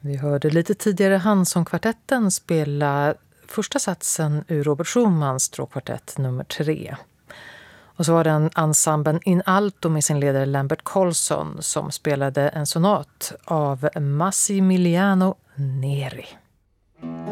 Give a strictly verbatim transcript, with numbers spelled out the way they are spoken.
Vi hörde lite tidigare Hansson-kvartetten spela första satsen ur Robert Schumans stråkkvartett nummer tre. Och så var det en ensemblen In Alto med sin ledare Lambert Colson som spelade en sonat av Massimiliano Neri.